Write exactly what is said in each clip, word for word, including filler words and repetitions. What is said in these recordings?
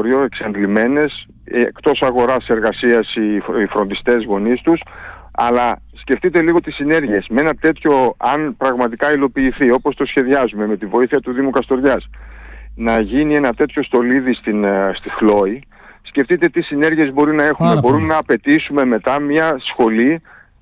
λεωφορείο, εξαντλημένες, εκτός αγοράς εργασίας οι φροντιστές γονείς τους. Αλλά σκεφτείτε λίγο τις συνέργειες. Με ένα τέτοιο, αν πραγματικά υλοποιηθεί όπως το σχεδιάζουμε με τη βοήθεια του Δήμου Καστοριάς, να γίνει ένα τέτοιο στολίδι στην, στη Χλόη, σκεφτείτε τι συνέργειες μπορεί να έχουμε. Μπορούμε να απαιτήσουμε μετά μια σχολή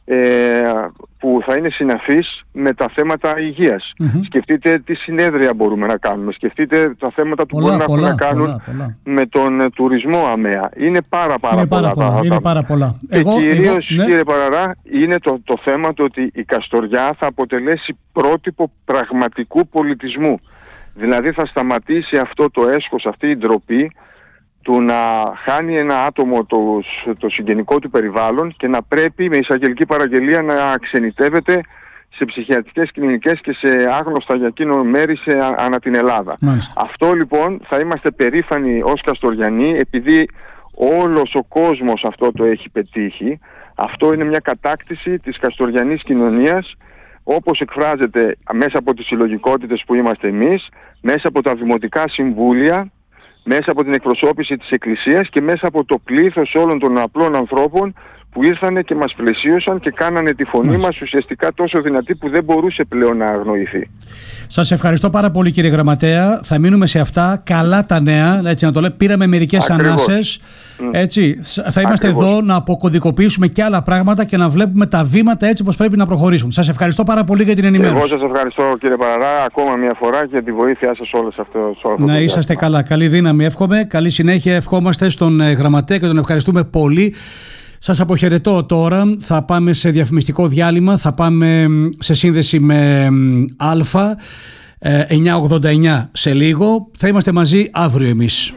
ε, που θα είναι συναφής με τα θέματα υγείας. Mm-hmm. Σκεφτείτε τι συνέδρια μπορούμε να κάνουμε. Σκεφτείτε τα θέματα που πολλά, μπορούν πολλά, να έχουν να κάνουν πολλά, πολλά. με τον ε, τουρισμό ΑΜΕΑ. Είναι πάρα πάρα είναι πολλά. Πάρα πολλά τα, είναι τα... πάρα πολλά. Και εγώ, κυρίως, εγώ, ναι. κύριε Παραρά, είναι το, το θέμα το ότι η Καστοριά θα αποτελέσει πρότυπο πραγματικού πολιτισμού. Δηλαδή θα σταματήσει αυτό το έσχος, αυτή η ντροπή του να χάνει ένα άτομο το, το συγγενικό του περιβάλλον και να πρέπει με εισαγγελική παραγγελία να ξενιτεύεται σε ψυχιατρικές κλινικές και σε άγνωστα για εκείνο μέρη σε, ανά την Ελλάδα. Μάλιστα. Αυτό λοιπόν θα είμαστε περήφανοι ως Καστοριανοί, επειδή όλος ο κόσμος αυτό το έχει πετύχει. Αυτό είναι μια κατάκτηση της καστοριανής κοινωνίας, όπως εκφράζεται μέσα από τις συλλογικότητες που είμαστε εμείς, μέσα από τα δημοτικά συμβούλια, μέσα από την εκπροσώπηση της Εκκλησίας και μέσα από το πλήθος όλων των απλών ανθρώπων που ήρθανε και μας πλαισίωσαν και κάνανε τη φωνή Μάλιστα. μας ουσιαστικά τόσο δυνατή που δεν μπορούσε πλέον να αγνοηθεί. Σας ευχαριστώ πάρα πολύ, κύριε Γραμματέα. Θα μείνουμε σε αυτά. Καλά τα νέα, έτσι να το λέω. Πήραμε μερικές ανάσες. Έτσι. Θα είμαστε Ακριβώς. εδώ να αποκωδικοποιήσουμε και άλλα πράγματα και να βλέπουμε τα βήματα έτσι όπως πρέπει να προχωρήσουν. Σας ευχαριστώ πάρα πολύ για την ενημέρωση. Εγώ σας ευχαριστώ, κύριε Παραρά, ακόμα μια φορά για τη βοήθειά σας όλες αυτές. Να είσαστε καλά. Καλή δύναμη εύχομαι. Καλή συνέχεια ευχόμαστε στον Γραμματέα και τον ευχαριστούμε πολύ. Σας αποχαιρετώ τώρα. Θα πάμε σε διαφημιστικό διάλειμμα. Θα πάμε σε σύνδεση με Αλφα εννιακόσια ογδόντα εννιά σε λίγο. Θα είμαστε μαζί αύριο εμείς.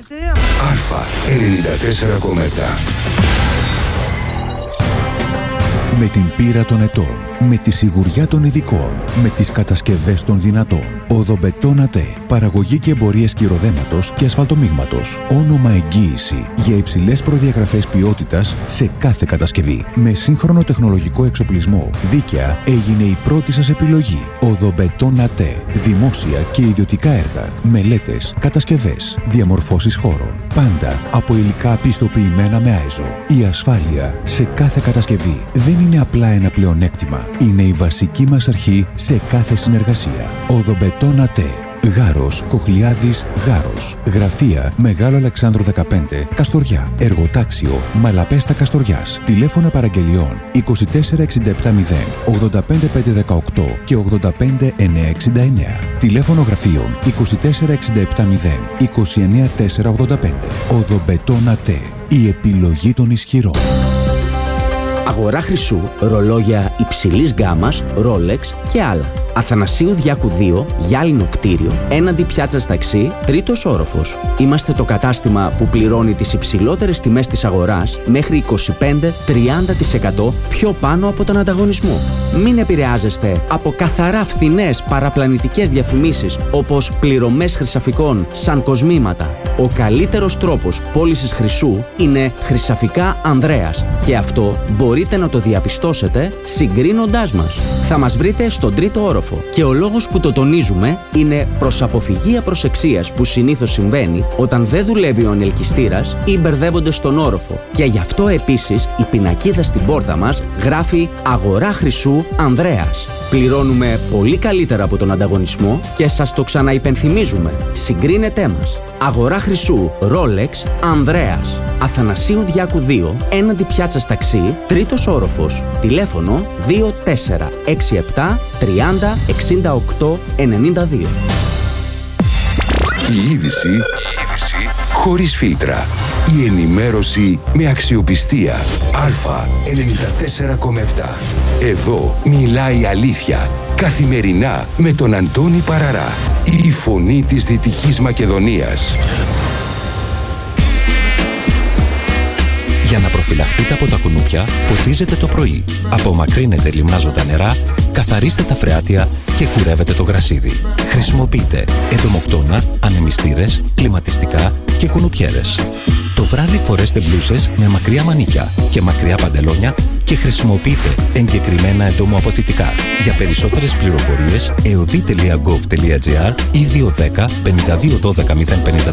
Αλφα ενενήντα τέσσερα κόμμα επτά. Με την πείρα των ετών, με τη σιγουριά των ειδικών, με τις κατασκευές των δυνατών. Οδομπετόν ΑΤΕ. Παραγωγή και εμπορία σκυροδέματος και ασφαλτομίγματος. Όνομα εγγύηση για υψηλές προδιαγραφές ποιότητας σε κάθε κατασκευή. Με σύγχρονο τεχνολογικό εξοπλισμό. Δίκαια έγινε η πρώτη σας επιλογή. Οδομπετόν ΑΤΕ. Δημόσια και ιδιωτικά έργα. Μελέτες, κατασκευές, διαμορφώσεις χώρων. Πάντα από υλικά πιστοποιημένα με άιζο. Η ασφάλεια σε κάθε κατασκευή δεν είναι απλά ένα πλεονέκτημα. Είναι η βασική μας αρχή σε κάθε συνεργασία. Οδομπετόν ΑΤΕ. Γάρος, Κοχλιάδης, Γάρος. Γραφεία Μεγάλο Αλεξάνδρου δεκαπέντε, Καστοριά. Εργοτάξιο Μαλαπέστα Καστοριάς. Τηλέφωνα παραγγελιών είκοσι τέσσερα εξήντα επτά μηδέν ογδόντα πέντε πεντακόσια δεκαοκτώ και ογδόντα πέντε εννιακόσια εξήντα εννέα. Τηλέφωνο γραφείων είκοσι τέσσερα εξήντα επτά μηδέν είκοσι εννέα τετρακόσια ογδόντα πέντε. Οδομπετόν ΑΤΕ. Η επιλογή των ισχυρών. Αγορά χρυσού, ρολόγια υψηλής γκάμας, Rolex και άλλα. Αθανασίου Διάκου δύο, γυάλινο κτίριο, έναντι πιάτσας ταξί, τρίτος όροφος. Είμαστε το κατάστημα που πληρώνει τις υψηλότερες τιμές της αγοράς μέχρι είκοσι πέντε με τριάντα τοις εκατό πιο πάνω από τον ανταγωνισμό. Μην επηρεάζεστε από καθαρά φθηνές παραπλανητικές διαφημίσεις όπως πληρωμές χρυσαφικών σαν κοσμήματα. Ο καλύτερος τρόπος πώλησης χρυσού είναι Χρυσαφικά Ανδρέας και αυτό μπορείτε να το διαπιστώσετε συγκρίνοντάς μας. Θα μας βρείτε στον τρίτο όροφο. Και ο λόγος που το τονίζουμε είναι προς αποφυγή απροσεξίας που συνήθως συμβαίνει όταν δεν δουλεύει ο ανελκυστήρας ή μπερδεύονται στον όροφο. Και γι' αυτό επίσης η πινακίδα στην πόρτα μας γράφει «Αγορά χρυσού Ανδρέας». Πληρώνουμε πολύ καλύτερα από τον ανταγωνισμό και σας το ξαναυπενθυμίζουμε. Συγκρίνετέ μας. Αγορά χρυσού Rolex Ανδρέας. Αθανασίου Διάκου δύο, έναντι πιάτσας ταξί, τρίτος όροφος. Τηλέφωνο δύο τέσσερα έξι επτά τριάντα εξήντα οκτώ ενενήντα δύο. Η είδηση, η είδηση χωρίς φίλτρα. Η ενημέρωση με αξιοπιστία. Αλφα ενενήντα τέσσερα κόμμα επτά. Εδώ μιλάει η αλήθεια. Καθημερινά με τον Αντώνη Παραρά. Η φωνή της Δυτικής Μακεδονίας. Για να προφυλαχτείτε από τα κουνούπια, ποτίζετε το πρωί. Απομακρύνετε λιμνάζοντα νερά, καθαρίστε τα φρεάτια και κουρεύετε το γρασίδι. Χρησιμοποιείτε εντομοκτώνα, ανεμιστήρες, κλιματιστικά και κουνουπιέρες. Το βράδυ φορέστε μπλούσες με μακριά μανίκια και μακριά παντελόνια και χρησιμοποιείτε εγκεκριμένα εντομοαποθητικά. Για περισσότερες πληροφορίες, εωδή τελεία γκοβ τελεία τζι άρ ή δύο ένα μηδέν πέντε δύο ένα μηδέν πέντε